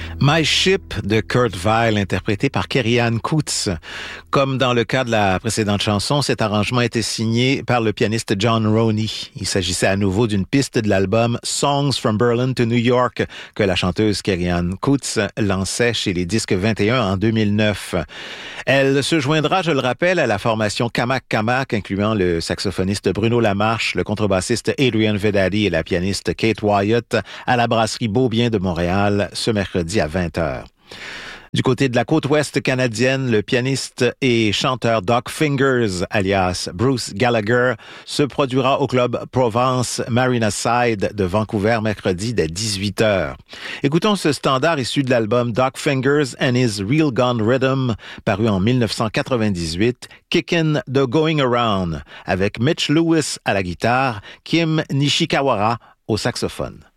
My Ship de Kurt Weill, interprété par Kerry-Anne Coutts. Comme dans le cas de la précédente chanson, cet arrangement était signé par le pianiste John Roney. Il s'agissait à nouveau d'une piste de l'album Songs from Berlin to New York que la chanteuse Kerry-Anne Coutts lançait chez les Disques 21 en 2009. Elle se joindra, je le rappelle, à la formation Kamak Kamak, incluant le saxophoniste Bruno Lamarche, le contrebassiste Adrian Vedadi et la pianiste Kate Wyatt à la brasserie Beaubien de Montréal ce mercredi à 20h. Du côté de la côte ouest canadienne, le pianiste et chanteur Doc Fingers, alias Bruce Gallagher, se produira au club Provence Marina Side de Vancouver mercredi dès 18h. Écoutons ce standard issu de l'album Doc Fingers and His Real Gun Rhythm, paru en 1998, Kickin' the Going Around, avec Mitch Lewis à la guitare, Kim Nishikawara au saxophone.